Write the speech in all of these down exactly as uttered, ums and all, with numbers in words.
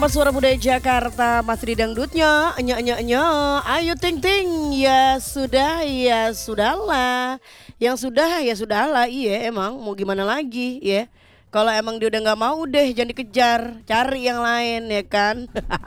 Mas Suara Budaya Jakarta masih di dangdutnya, enya enya enya, ayo ting ting, ya sudah ya sudahlah, yang sudah ya sudahlah, iya emang mau gimana lagi ya. Kalau emang dia udah nggak mau deh jangan dikejar, cari yang lain ya kan.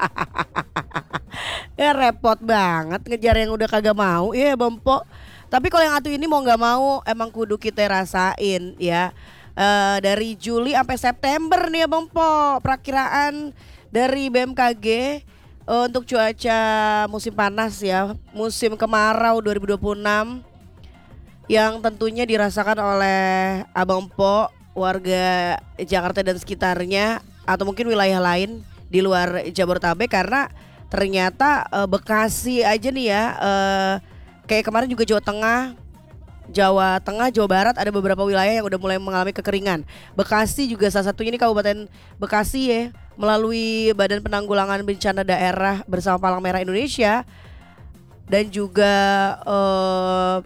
Ya repot banget ngejar yang udah kagak mau, iya Bompo. Tapi kalau yang atu ini mau nggak mau emang kudu kita rasain ya. Eh, dari Juli sampai September nih ya Bompo, perakiraan dari B M K G uh, untuk cuaca musim panas ya, musim kemarau dua ribu dua puluh enam yang tentunya dirasakan oleh Abang Po, warga Jakarta dan sekitarnya atau mungkin wilayah lain di luar Jabodetabek, karena ternyata uh, Bekasi aja nih ya, uh, kayak kemarin juga Jawa Tengah, Jawa Tengah, Jawa Barat ada beberapa wilayah yang udah mulai mengalami kekeringan. Bekasi juga salah satunya, ini Kabupaten Bekasi ya, melalui Badan Penanggulangan Bencana Daerah bersama Palang Merah Indonesia dan juga eh,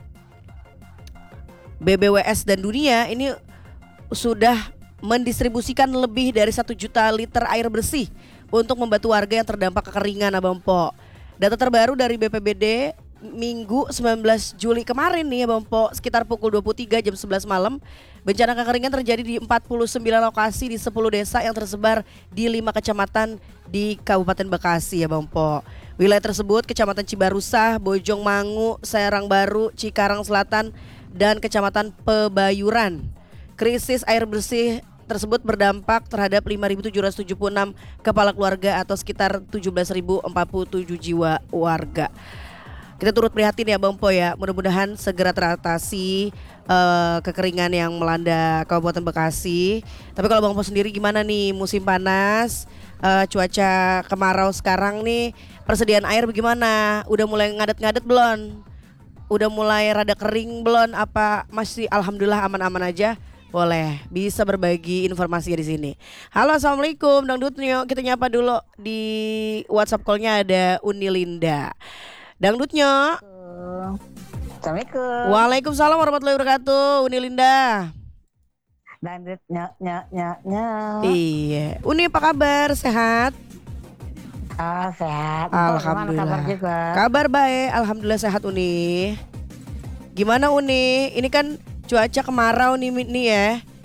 B B W S dan dunia ini sudah mendistribusikan lebih dari satu juta liter air bersih untuk membantu warga yang terdampak kekeringan Abang Po. Data terbaru dari B P B D Minggu sembilan belas Juli kemarin nih ya Bang Po, sekitar pukul dua puluh tiga jam sebelas malam, bencana kekeringan terjadi di empat puluh sembilan lokasi di sepuluh desa yang tersebar di lima kecamatan di Kabupaten Bekasi ya Bang Po. Wilayah tersebut Kecamatan Cibarusah, Bojong Mangu, Serang Baru, Cikarang Selatan, dan Kecamatan Pebayuran. Krisis air bersih tersebut berdampak terhadap lima ribu tujuh ratus tujuh puluh enam kepala keluarga atau sekitar tujuh belas ribu empat puluh tujuh jiwa warga. Kita turut prihatin ya Bang Po ya, mudah-mudahan segera teratasi uh, kekeringan yang melanda Kabupaten Bekasi. Tapi kalau Bang Po sendiri gimana nih musim panas, uh, cuaca kemarau sekarang nih, persediaan air bagaimana? Udah mulai ngadet-ngadet belum? Udah mulai rada kering belum? Apa masih alhamdulillah aman-aman aja? Boleh, bisa berbagi informasi di sini. Halo, assalamualaikum, Dangdutnya. Kita nyapa dulu di WhatsApp call-nya ada Uni Linda. Dangdutnya. Assalamualaikum. Waalaikumsalam warahmatullahi wabarakatuh. Uni Linda. Dangdutnya nya nya nya. Iya. Uni apa kabar? Sehat? Ah, sehat. Alhamdulillah. Kabar juga? Kabar baik. Alhamdulillah sehat Uni. Gimana Uni? Ini kan cuaca kemarau nih, nih ya.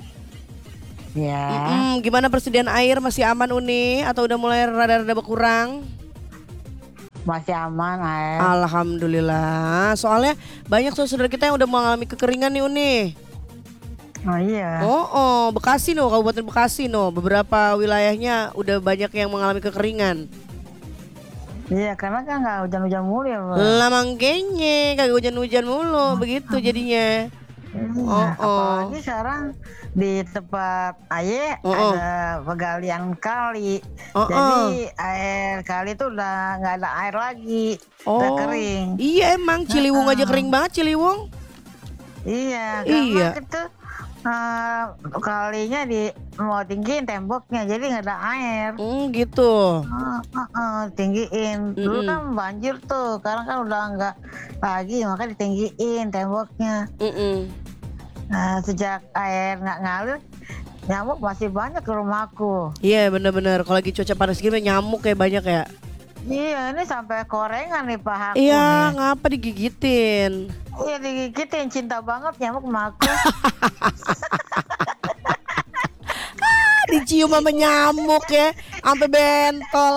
Ya. Mm-mm. Gimana persediaan air, masih aman Uni atau udah mulai rada-rada berkurang? Masih aman air. Alhamdulillah. Soalnya banyak saudara kita yang udah mengalami kekeringan nih Uni. Oh iya. Oh, oh, Bekasi no, Kabupaten Bekasi no, beberapa wilayahnya udah banyak yang mengalami kekeringan. Iya, karena kan nggak hujan-hujan mulu ya, Pak. Lah makanya kagak hujan-hujan mulu, begitu jadinya. Iya, Oh, oh. apalagi sekarang di tempat Aye Oh, oh. ada penggalian kali. Oh, Jadi air kali itu udah nggak ada air lagi, udah Oh, kering. iya emang Ciliwung aja Uh-uh. kering banget Ciliwung. Iya, Iya. karena itu uh, kalinya di mau tinggiin temboknya, jadi nggak ada air. Hmm, gitu. Uh, uh, uh, tinggiin. Dulu Mm-mm. kan banjir tuh, sekarang kan udah nggak lagi, maka ditinggiin temboknya. Mm-mm. Nah, sejak air nggak ngalir, nyamuk masih banyak ke rumahku. Iya bener-bener, kalau lagi cuaca panas gini nyamuk kayak banyak ya. Iya, ini sampai korengan nih pahaku Iya, nih. ngapa digigitin? Iya, digigitin, cinta banget nyamuk sama aku. Dicium sama nyamuk ya, sampai bentol.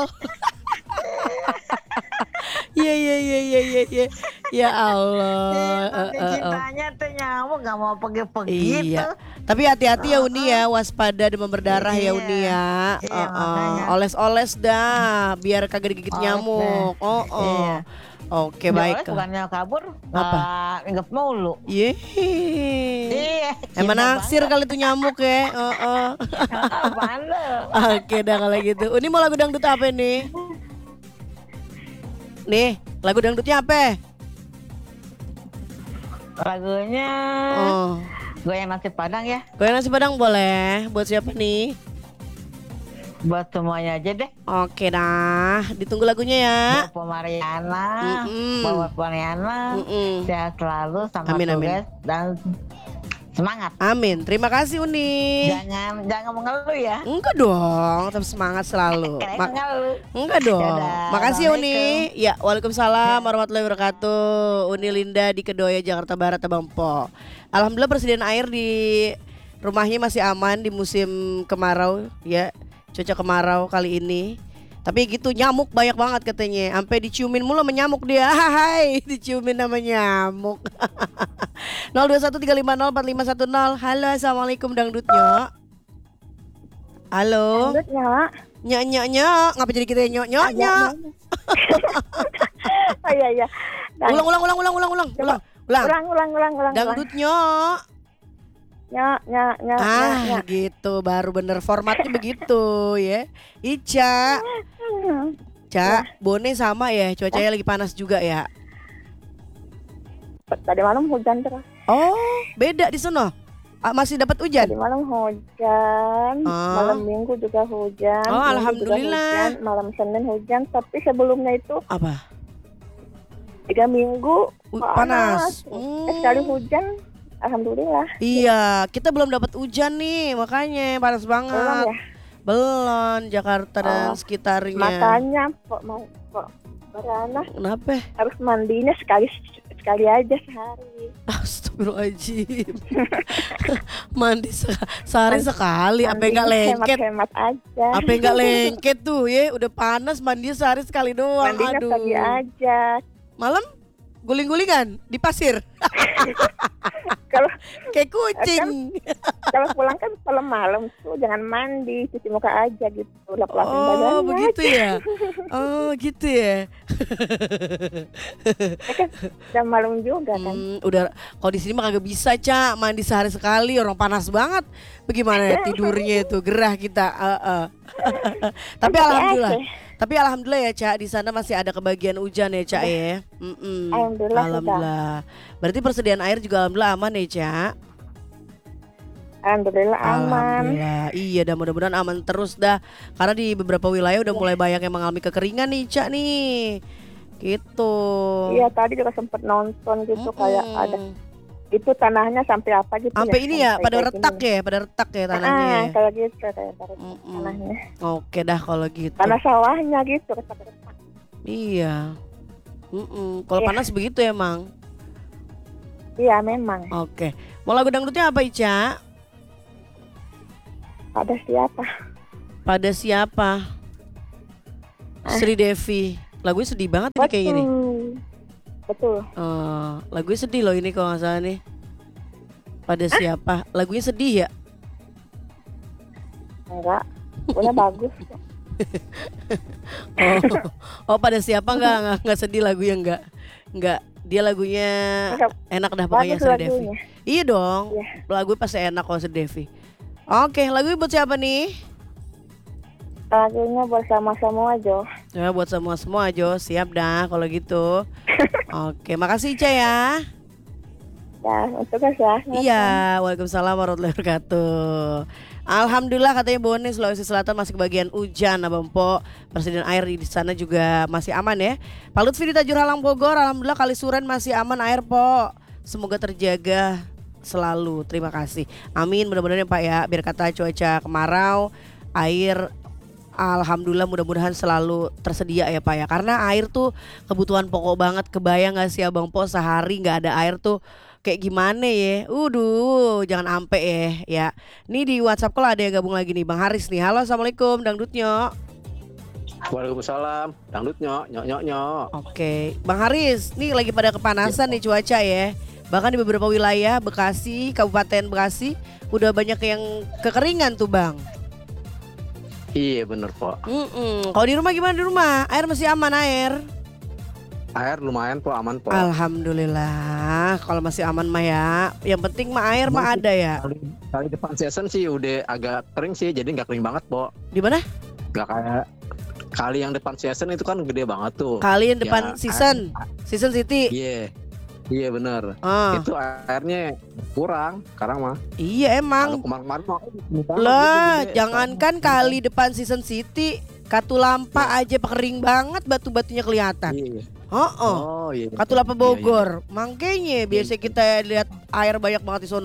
Iya iya iya iya iya iya. Ya Allah. Iya, Eh, tapi eh, eh. cintanya tuh nyamuk nggak mau pergi-pergi Iya. tuh. Tapi hati-hati ya Uni ya, waspada demam berdarah ya Iya. Uni ya. Iya, Eh, eh. makanya. Oles-oles dah, biar kagak digigit Oles nyamuk. deh. Oh oh. Iya. Oke Dioles baik. bukannya kabur, Apa? malah inget mulu. Yeay. Iya. Emang cinta naksir banget. kali tuh nyamuk ya. Oh, oh. Ah, bandel. Oke dah kalau gitu. Uni mau lagu dangdut apa nih? Nih, lagu dangdutnya apa? Lagunya Oh. goyang nasi padang ya. Goyang nasi padang boleh. Buat siapa nih? Buat semuanya aja deh. Oke dah, ditunggu lagunya ya. Buat Bu Mariana, Mm-mm. buat Bu Mariana, Mm-mm. sehat selalu sama Amin, amin. tugas dan Semangat. Amin. Terima kasih Uni. Jangan jangan mengeluh ya. Enggak dong, tetap semangat selalu. Kalian Ma- mengeluh. enggak dong. Dadah, Makasih ya, Uni. Assalamualaikum. Ya, waalaikumsalam warahmatullahi wabarakatuh. Uni Linda di Kedoya, Jakarta Barat, Abang Po. Alhamdulillah persediaan air di rumahnya masih aman di musim kemarau ya. Cuaca kemarau kali ini. Tapi gitu nyamuk banyak banget katanya. Sampai diciumin mulu sama nyamuk dia. Hai, diciumin sama nyamuk. nol dua satu tiga lima nol empat lima satu nol. Halo, assalamualaikum dangdutnya. Halo. Dangdutnya. Nyak nyak nyak. Ngapa jadi kita nyok nyok nyak? Oh iya iya. Dang- Ulang ulang ulang ulang ulang ulang ulang ulang. ulang ulang ulang ulang. Dangdutnya. Nya nya nya nya, Ah nya. gitu baru bener formatnya begitu ya. Ica, Hmm. Ca, Bone sama ya. Cuacanya lagi panas juga ya. Tadi malam hujan terus. Oh, beda di sono. Ah, masih dapat hujan? Tadi malam hujan, Oh. malam Minggu juga hujan. Oh, Minggu juga alhamdulillah. hujan, malam Senin hujan, tapi sebelumnya itu Apa? tiga minggu U- panas. panas. Eh, sekali Hmm. hujan, alhamdulillah. Iya, kita belum dapat hujan nih, makanya panas banget. Belum ya. Belum, Jakarta dan Oh, sekitarnya. Makanya kok mau kok Barana Kenapa? harus mandinya sekali sekali aja sehari. Astagfirullahaladzim. Mandi se- sehari sekali, apa Mandinya enggak lengket? Hemat-hemat aja. Apa enggak lengket tuh ya? Udah panas mandi sehari sekali doang. Mandinya Aduh. pagi aja. Malam guling-gulingan di pasir. Kalau Kayak kucing. kalau pulang kan malam-malam tuh jangan mandi, cuci muka aja gitu, lap-lapin Oh, badannya. begitu ya. Oh, gitu ya. Ya kan jam malam juga kan. Hmm, udah kalau di sini mah kagak bisa, Ca, mandi sehari sekali, orang panas banget. Bagaimana ya tidurnya itu, gerah kita. Uh, uh. Tapi Pakai alhamdulillah. A C. Tapi alhamdulillah ya, Ca, di sana masih ada kebagian hujan ya, Ca ya. Mm-mm. Alhamdulillah, Alhamdulillah. Berarti persediaan air juga alhamdulillah aman ya, Ca. Alhamdulillah aman. Alhamdulillah. Iya, dah mudah-mudahan aman terus dah. Karena di beberapa wilayah udah mulai banyak yang mengalami kekeringan nih, Ca nih. Gitu. Iya tadi juga sempet nonton gitu kayak Mm-mm. ada itu tanahnya sampai apa gitu. Sampai ini ya, sampai pada kayak retak gini. ya, pada retak ya tanahnya. Ah, ya. kayak gitu kayak pada Mm-mm. tanahnya. Oke dah kalau gitu. Tanah sawahnya gitu retak-retak. Iya. Mm-mm. Kalau Iya. panas begitu emang. Iya memang. Oke. Mau lagu dangdutnya apa, Ica? Ada siapa? Pada siapa? Sri Devi. Lagunya sedih banget ini kayak gini. Betul. Eh, lagunya sedih loh ini kalau nggak salah nih. Pada siapa? Lagunya sedih ya? Enggak. Punya bagus. Oh, oh pada siapa nggak nggak nggak sedih lagunya nggak nggak dia lagunya Enggak. enak dah pokoknya Bagus Sri Devi. lagunya. Iya dong. Iya. Lagu pasti enak kalau Sri Devi. Oke, lagu buat siapa nih? Lagunya bersama semua Jo. Ya buat semua semua Jo, siap dah kalau gitu. Oke, makasih Ica ya. Ya, untuk ya. Iya, waalaikumsalam warahmatullahi wabarakatuh. Alhamdulillah katanya Bone Sulawesi Selatan masih kebagian hujan, Abang Po. Persediaan air di sana juga masih aman ya. Pak Lutfi di Tajur Halang Bogor, alhamdulillah Kalisuren masih aman air Po. Semoga terjaga selalu. Terima kasih. Amin, mudah-mudahan ya Pak ya. Biar kata cuaca kemarau, air alhamdulillah mudah-mudahan selalu tersedia ya Pak ya. Karena air tuh kebutuhan pokok banget. Kebayang gak sih Abang Po sehari gak ada air tuh kayak gimana ya. Uduh, jangan ampe ya ya. Nih di WhatsApp call ada yang gabung lagi nih Bang Haris nih. Halo, assalamualaikum dangdutnya. Waalaikumsalam, dangdut nyok, nyok nyok nyok. Oke, Bang Haris, nih lagi pada kepanasan nih cuaca ya. Bahkan di beberapa wilayah Bekasi, Kabupaten Bekasi udah banyak yang kekeringan tuh Bang. Iya bener Pak. Mm-mm. Kalau di rumah gimana di rumah? Air masih aman air? Air lumayan Pak, aman Pak. Alhamdulillah, kalau masih aman mah ya. Yang penting mah air mah ada ya. Kali, kali depan season sih udah agak kering sih, jadi nggak kering banget Pak. Di mana? Nggak kayak kali yang depan season itu kan gede banget tuh. Kalian depan Ya, season, season City. Iya, iya bener. Ah, Itu airnya kurang, sekarang mah. iya Kalau emang. kemarin-kemarin mah gede banget Lah, gitu, gede. jangankan Sekarang- kali depan season City, Katulampa aja kering banget, batu-batunya kelihatan. Iya. Oh, oh. Oh iya. Katulampa Iya, Bogor. Makanya biasa kita lihat air banyak banget di sono.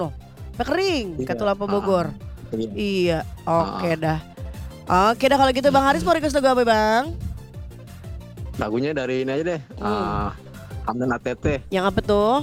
Sampai kering Iya. kata lampu Ah, Bogor. iya. Iya, oke Ah. dah. Oke dah kalau gitu Bang Haris mau request lagu apa Bang? Lagunya dari ini aja deh. Hmm. Ah, Hamdan A T T. Yang apa tuh?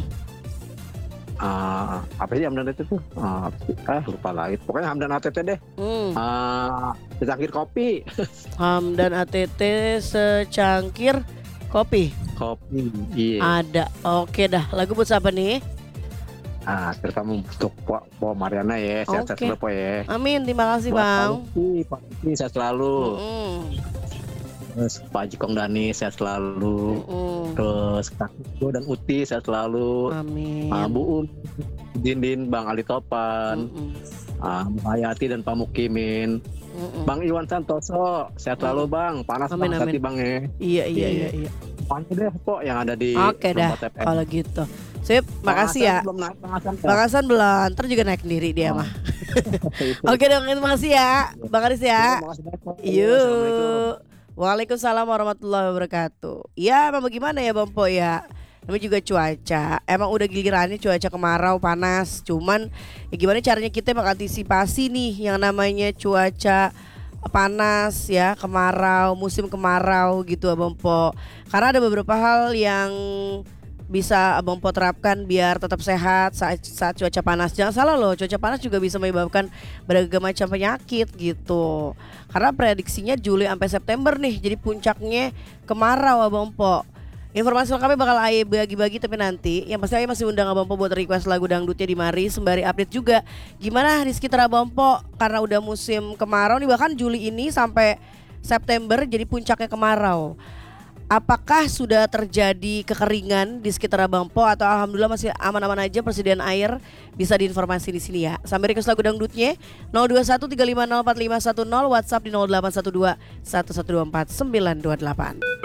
Ah, apa sih Hamdan A T T tuh? Ah, apa sih? eh lupa lagi. Pokoknya Hamdan A T T deh. Hmm. Ah, secangkir kopi. Hamdan A T T secangkir kopi. Kopi. Iya. Ada. Oke dah. Lagu buat siapa nih? Ah, terutama untuk Po, Po Mariana ya. Sehat-sehat Oke. selalu Po ya. Amin, terima kasih Buat Pak Bang. Lutfi, Pak Lutfi sehat selalu. Mm-mm. Terus Pak Jikong Dani sehat selalu. Mm-mm. Terus Kak Igo dan Uti sehat selalu. Amin. Ah, Bu Um, Dindin, Bang Ali Topan, Mm-mm. ah, Bu Hayati dan Pak Mukimin, Mm-mm. Bang Iwan Santoso sehat selalu Bang. Panas Amin, banget amin. hati Bang ya. Iya iya iya iya. Semuanya deh Po yang ada di Oke dah Nomor T P M. kalau gitu. Sip, Bang makasih ya. Hasan belum naik, Bang Hasan. Bang Hasan belum, ntar juga naik sendiri dia Oh. mah. Oke dong, terima kasih ya Bang Haris ya. Terima kasih banyak, Po. Assalamualaikum. Yuk. Waalaikumsalam warahmatullahi wabarakatuh. Ya memang gimana ya Bang Po ya. Namanya juga cuaca. Emang udah gilirannya cuaca kemarau panas. Cuman ya gimana caranya kita mengantisipasi nih yang namanya cuaca panas ya, kemarau, musim kemarau gitu Abang Po. Karena ada beberapa hal yang bisa Abang Po terapkan biar tetap sehat saat, saat cuaca panas. Jangan salah loh, cuaca panas juga bisa menyebabkan berbagai macam penyakit gitu. Karena prediksinya Juli sampai September nih, jadi puncaknya kemarau Abang Po. Informasi lengkapnya bakal Aye bagi-bagi tapi nanti yang pasti Aye masih undang Abang Po buat request lagu dangdutnya di mari sembari update juga gimana di sekitar Abang Po karena udah musim kemarau nih, bahkan Juli ini sampai September jadi puncaknya kemarau. Apakah sudah terjadi kekeringan di sekitar Abang Po atau alhamdulillah masih aman-aman aja persediaan air? Bisa diinformasi di sini ya. Sampai request lagu dangdutnya nol dua satu tiga lima nol empat lima satu nol, WhatsApp di nol delapan satu dua satu satu dua empat sembilan dua delapan.